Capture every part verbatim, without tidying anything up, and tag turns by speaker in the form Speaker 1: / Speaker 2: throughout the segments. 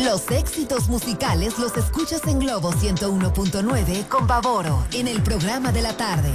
Speaker 1: Los éxitos musicales los escuchas en Globo ciento uno punto nueve con Baboro en el programa de la tarde.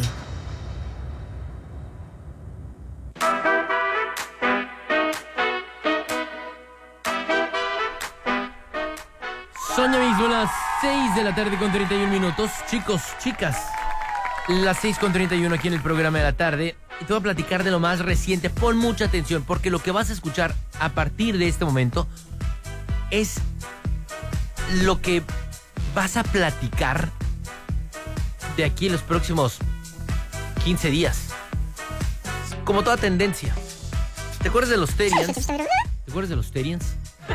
Speaker 2: Son ya mismo las seis de la tarde con treinta y uno minutos. Chicos, chicas, las seis con treinta y uno aquí en el programa de la tarde. Y te voy a platicar de lo más reciente. Pon mucha atención porque lo que vas a escuchar a partir de este momento es lo que vas a platicar de aquí en los próximos quince días. Como toda tendencia. ¿Te acuerdas de los Terians? ¿Te acuerdas de los Terians?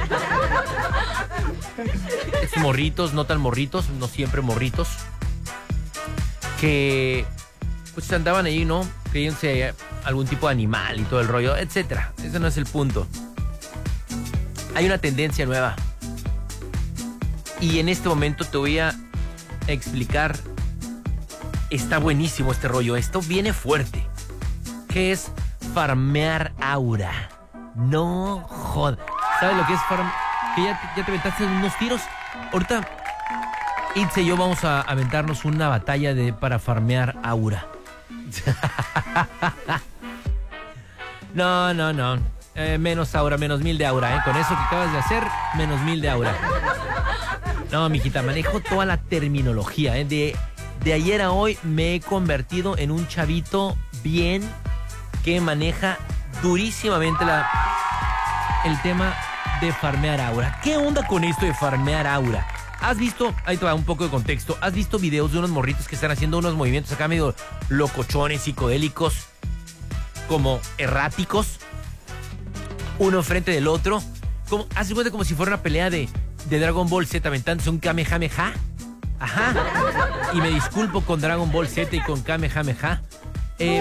Speaker 2: Estos morritos, no tan morritos, no siempre morritos, que pues andaban ahí, ¿no? Creyéndose algún tipo de animal y todo el rollo, etcétera. Ese no es el punto. Hay una tendencia nueva. Y en este momento te voy a explicar. Está buenísimo este rollo. Esto viene fuerte. ¿Qué es farmear aura? No jodas. ¿Sabes lo que es farm? Que ya, ya te aventaste unos tiros. Ahorita Itze y yo vamos a aventarnos una batalla de, para farmear aura. No, no, no. Eh, menos aura, menos mil de aura, ¿eh? Con eso que acabas de hacer, menos mil de aura. No, mijita, manejo toda la terminología, ¿eh? De, de ayer a hoy me he convertido en un chavito bien que maneja durísimamente la, el tema de farmear aura. ¿Qué onda con esto de farmear aura? ¿Has visto, ahí te va un poco de contexto, has visto videos de unos morritos que están haciendo unos movimientos acá medio locochones, psicodélicos, como erráticos, uno enfrente del otro? Como, haz de cuenta como si fuera una pelea de, de Dragon Ball Z, aventándose un Kamehameha. Ajá. Y me disculpo con Dragon Ball Z y con Kamehameha. Eh,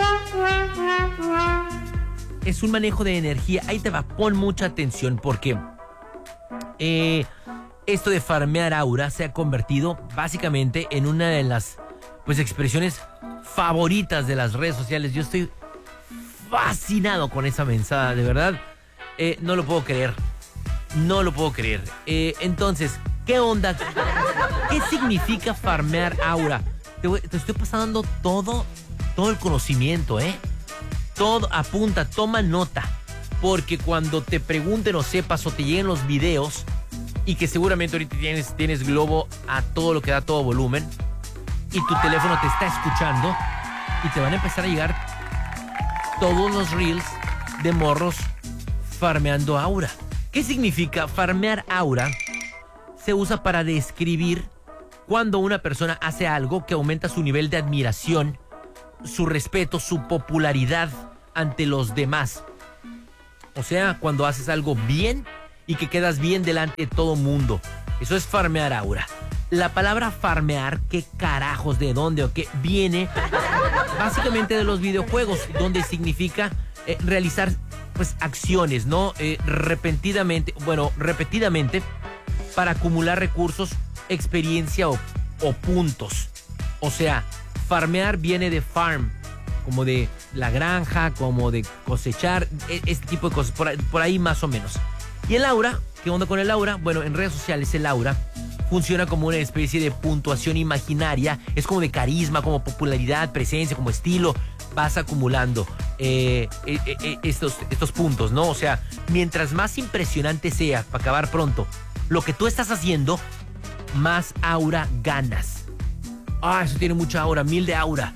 Speaker 2: es un manejo de energía. Ahí te va, pon mucha atención porque eh, esto de farmear aura se ha convertido básicamente en una de las pues expresiones favoritas de las redes sociales. Yo estoy fascinado con esa mensada, de verdad. Eh, no lo puedo creer. No lo puedo creer. Eh, entonces, ¿qué onda? ¿Qué significa farmear aura? Te, voy, te estoy pasando todo, todo el conocimiento, ¿eh? Todo, apunta, toma nota. Porque cuando te pregunten o sepas o te lleguen los videos, y que seguramente ahorita tienes, tienes Globo a todo lo que da, todo volumen, y tu teléfono te está escuchando, y te van a empezar a llegar todos los reels de morros farmeando aura. ¿Qué significa farmear aura? Se usa para describir cuando una persona hace algo que aumenta su nivel de admiración, su respeto, su popularidad ante los demás. O sea, cuando haces algo bien y que quedas bien delante de todo mundo. Eso es farmear aura. La palabra farmear, ¿qué carajos, de dónde o qué? Viene básicamente de los videojuegos, donde significa eh, realizar pues acciones, ¿no? Eh, repetidamente, bueno, repetidamente para acumular recursos, experiencia o, o puntos. O sea, farmear viene de farm, como de la granja, como de cosechar, este tipo de cosas, por ahí, por ahí más o menos. Y el aura, ¿qué onda con el aura? Bueno, en redes sociales el aura funciona como una especie de puntuación imaginaria, es como de carisma, como popularidad, presencia, como estilo. Vas acumulando eh, eh, eh, estos, estos puntos, ¿no? O sea, mientras más impresionante sea, para acabar pronto, lo que tú estás haciendo, más aura ganas. Ah, eso tiene mucha aura, mil de aura.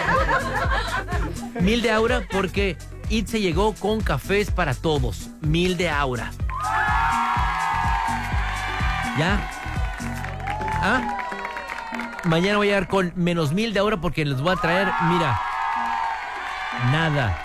Speaker 2: Mil de aura porque Itze llegó con cafés para todos. Mil de aura. ¿Ya? ¿Ah? Mañana voy a llegar con menos mil de aura porque les voy a traer, mira, nada.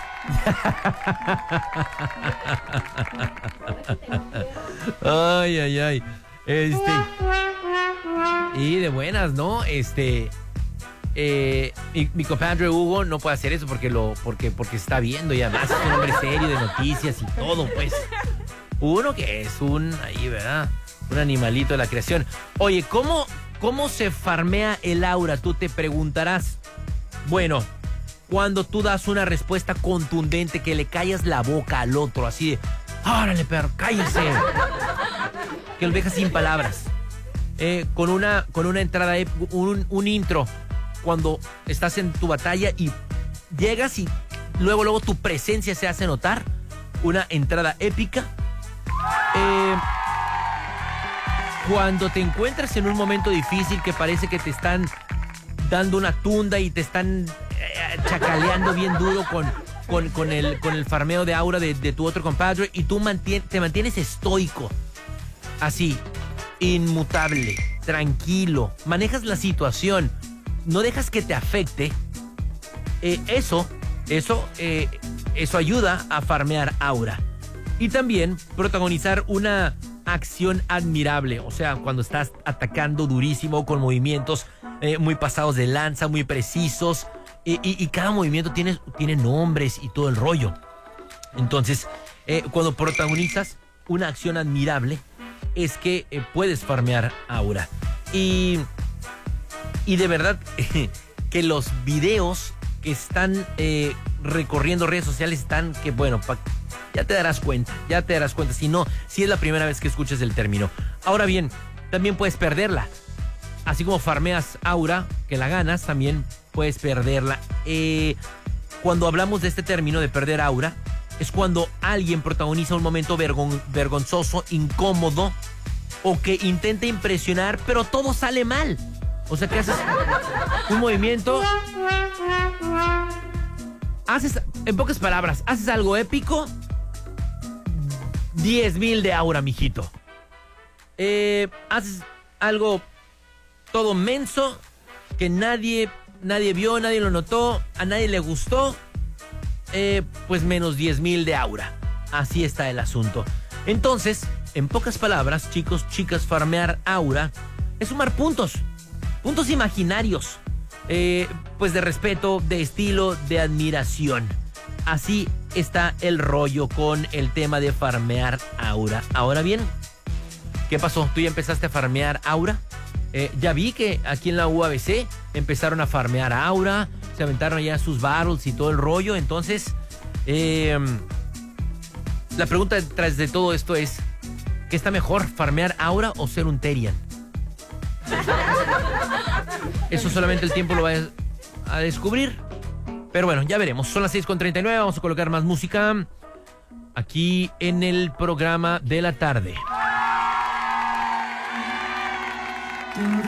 Speaker 2: Ay, ay, ay. Este. Y de buenas, ¿no? Este. Eh, mi, mi compadre Hugo no puede hacer eso porque lo, porque, porque está viendo y además es un hombre serio de noticias y todo, pues. Uno que es un, ahí, ¿verdad? Un animalito de la creación. Oye, ¿cómo, cómo se farmea el aura? Tú te preguntarás. Bueno, cuando tú das una respuesta contundente, que le callas la boca al otro, así de, ¡órale, perro, cállese! que los deja sin palabras. Eh, con una con una entrada, un, un intro, cuando estás en tu batalla y llegas y luego, luego tu presencia se hace notar. Una entrada épica. Eh, cuando te encuentras en un momento difícil que parece que te están dando una tunda y te están eh, chacaleando bien duro con, con, con, el, con el farmeo de aura de, de tu otro compadre, y tú mantien, te mantienes estoico, así, inmutable, tranquilo, manejas la situación, no dejas que te afecte. Eh, eso, eso, eh, eso ayuda a farmear aura. Y también protagonizar una acción admirable, o sea, cuando estás atacando durísimo con movimientos eh, muy pasados de lanza, muy precisos, y, y, y cada movimiento tiene, tiene nombres y todo el rollo. Entonces, eh, cuando protagonizas una acción admirable, es que eh, puedes farmear aura. Y, y de verdad eh, que los videos que están eh, recorriendo redes sociales están que, bueno, pa, ya te darás cuenta, ya te darás cuenta, si no, si es la primera vez que escuchas el término. Ahora bien, también puedes perderla. Así como farmeas aura, que la ganas, también puedes perderla. Eh, cuando hablamos de este término de perder aura, es cuando alguien protagoniza un momento vergon, vergonzoso, incómodo, o que intenta impresionar, pero todo sale mal. O sea, que haces un movimiento, haces, en pocas palabras, haces algo épico, diez mil de aura, mijito. Eh, haces algo todo menso, que nadie, nadie vio, nadie lo notó, a nadie le gustó, eh, pues menos diez mil de aura. Así está el asunto. Entonces, en pocas palabras, chicos, chicas, farmear aura es sumar puntos, puntos imaginarios, eh, pues de respeto, de estilo, de admiración. Así está el rollo con el tema de farmear aura. Ahora bien, ¿qué pasó? ¿Tú ya empezaste a farmear aura? Eh, ya vi que aquí en la U A B C empezaron a farmear aura, se aventaron ya sus battles y todo el rollo. Entonces, eh, la pregunta detrás de todo esto es, ¿qué está mejor, farmear aura o ser un Therian? Eso solamente el tiempo lo va a descubrir. Pero bueno, ya veremos. Son las seis con treinta y nueve, vamos a colocar más música aquí en el programa de la tarde.